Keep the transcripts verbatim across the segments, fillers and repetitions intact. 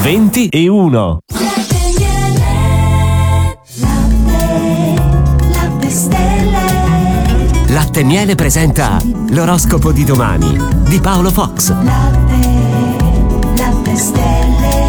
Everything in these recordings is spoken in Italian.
venti e uno. Latte Miele presenta l'oroscopo di domani di Paolo Fox. Latte, latte stelle.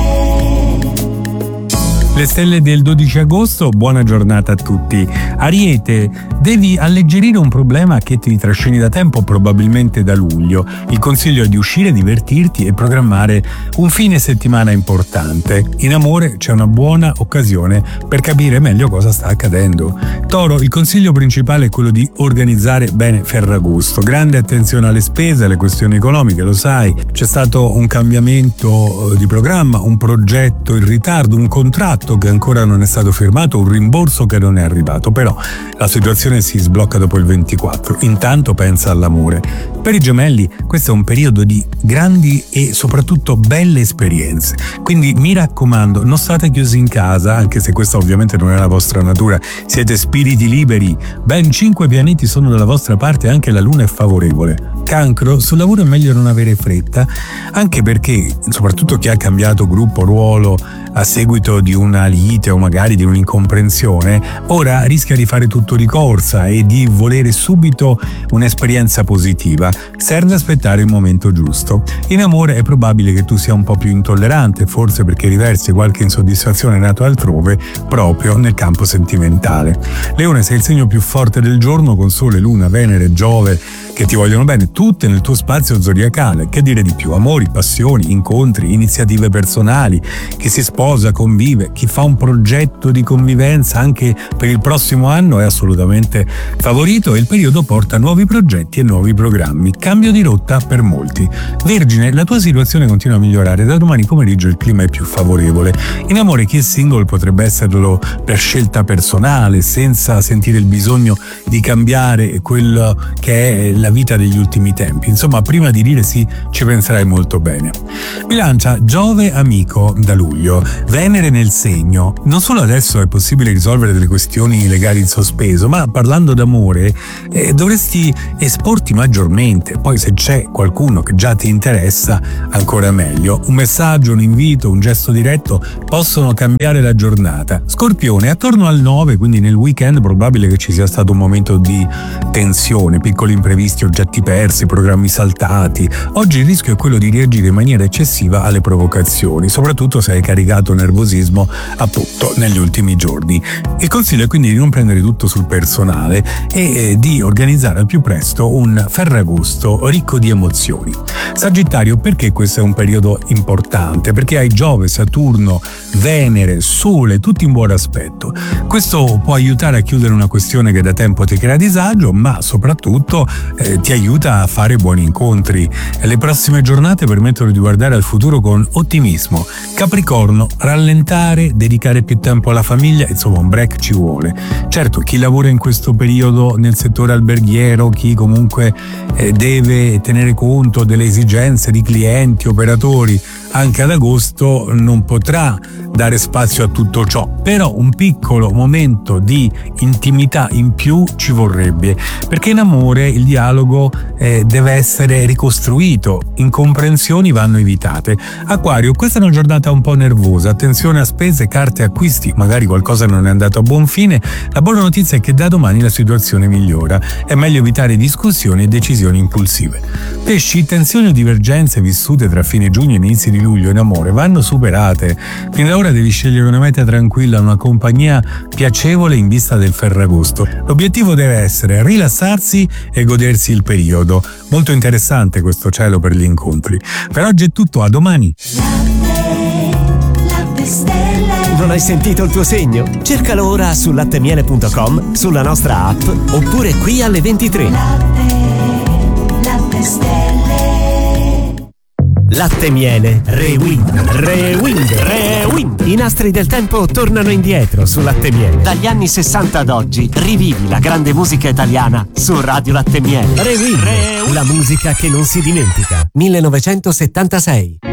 Le stelle del dodici agosto, buona giornata a tutti. Ariete, devi alleggerire un problema che ti trascini da tempo, probabilmente da luglio. Il consiglio è di uscire, divertirti e programmare un fine settimana importante. In amore c'è una buona occasione per capire meglio cosa sta accadendo. Toro, il consiglio principale è quello di organizzare bene Ferragosto. Grande attenzione alle spese, alle questioni economiche, lo sai. C'è stato un cambiamento di programma, un progetto in ritardo, un contratto che ancora non è stato firmato, un rimborso che non è arrivato, però la situazione si sblocca dopo il ventiquattro. Intanto pensa all'amore. Per i gemelli questo è un periodo di grandi e soprattutto belle esperienze, quindi mi raccomando, non state chiusi in casa, anche se questa ovviamente non è la vostra natura, siete spiriti liberi. Ben cinque pianeti sono dalla vostra parte e anche la luna è favorevole. Cancro, sul lavoro è meglio non avere fretta, anche perché soprattutto chi ha cambiato gruppo, ruolo a seguito di una lite o magari di un'incomprensione, ora rischia di fare tutto di corsa e di volere subito un'esperienza positiva. Serve aspettare il momento giusto. In amore è probabile che tu sia un po' più intollerante, forse perché riversi qualche insoddisfazione nata altrove proprio nel campo sentimentale. Leone, sei il segno più forte del giorno, con Sole, Luna, Venere, Giove che ti vogliono bene, tutte nel tuo spazio zodiacale. Che dire di più? Amori, passioni, incontri, iniziative personali, chi si sposa, convive, chi fa un progetto di convivenza anche per il prossimo anno è assolutamente favorito e il periodo porta nuovi progetti e nuovi programmi. Cambio di rotta per molti. Vergine, la tua situazione continua a migliorare, da domani pomeriggio il clima è più favorevole. In amore chi è single potrebbe esserlo per scelta personale, senza sentire il bisogno di cambiare quello che è la vita degli ultimi tempi. Insomma, prima di dire sì ci penserai molto bene. Bilancia, Giove amico da luglio, Venere nel segno. Non solo adesso è possibile risolvere delle questioni legali in sospeso, ma parlando d'amore eh, dovresti esporti maggiormente. Poi se c'è qualcuno che già ti interessa, ancora meglio. Un messaggio, un invito, un gesto diretto possono cambiare la giornata. Scorpione, attorno al nove, quindi nel weekend, probabile che ci sia stato un momento di tensione, piccoli imprevisti, oggetti persi, programmi saltati. Oggi il rischio è quello di reagire in maniera eccessiva alle provocazioni, soprattutto se hai caricato nervosismo appunto negli ultimi giorni. Il consiglio è quindi di non prendere tutto sul personale e di organizzare al più presto un Ferragosto ricco di emozioni. Sagittario, perché questo è un periodo importante? Perché hai Giove, Saturno, Venere, Sole, tutti in buon aspetto. Questo può aiutare a chiudere una questione che da tempo ti crea disagio, ma soprattutto eh, ti aiuta a fare buoni incontri. Le prossime giornate permettono di guardare al futuro con ottimismo. Capricorno, rallentare, dedicare più tempo alla famiglia, insomma un break ci vuole. Certo, chi lavora in questo periodo nel settore alberghiero, chi comunque eh, deve tenere conto delle esigenze di clienti, operatori, anche ad agosto non potrà dare spazio a tutto ciò, però un piccolo momento di intimità in più ci vorrebbe, perché in amore il dialogo eh, deve essere ricostruito, incomprensioni vanno evitate. Acquario, questa è una giornata un po' nervosa, attenzione a spese, carte, acquisti, magari qualcosa non è andato a buon fine. La buona notizia è che da domani la situazione migliora, è meglio evitare discussioni e decisioni impulsive. Pesci, tensioni o divergenze vissute tra fine giugno e inizi di luglio in amore vanno superate. Fin da ora devi scegliere una meta tranquilla, una compagnia piacevole in vista del Ferragosto. L'obiettivo deve essere rilassarsi e godersi il periodo. Molto interessante questo cielo per gli incontri. Per oggi è tutto, a domani. Latte, latte stelle. Non hai sentito il tuo segno? Cercalo ora su lattemiele punto com, sulla nostra app oppure qui alle ventitré. Latte, latte stelle. Latte Miele Rewind, Rewind, Rewind. I nastri del tempo tornano indietro su Latte Miele. Dagli anni sessanta ad oggi rivivi la grande musica italiana su Radio Latte Miele. Rewind, Rewind. La musica che non si dimentica. millenovecentosettantasei.